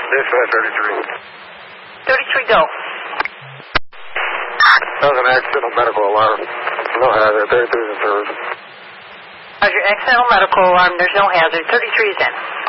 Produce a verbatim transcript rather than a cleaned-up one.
Dispatch thirty-three. thirty-three, go. That was an accidental medical alarm. No hazard. thirty-three is in service. Roger, accidental medical alarm. There's no hazard. thirty-three is in.